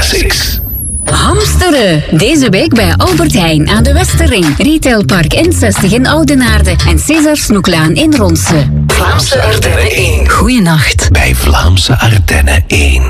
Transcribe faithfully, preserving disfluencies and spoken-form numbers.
Classics. Hamsteren. Deze week bij Albert Heijn aan de Westerring. Retailpark N zestig in Oudenaarde en César Snoeklaan in Ronse. Vlaamse Ardennen één. Goeienacht. Bij Vlaamse Ardennen één.